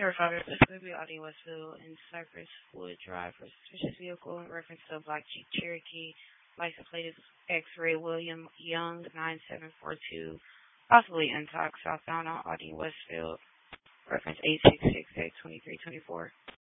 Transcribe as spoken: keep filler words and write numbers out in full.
Air Father, this could be Audie Westfield in Cypress Wood Drive for suspicious vehicle in reference to a black Jeep Cherokee. License plate is X-ray William Young nine seven four two, possibly intox, southbound on Audie Westfield. Reference eight six six eight two three two four.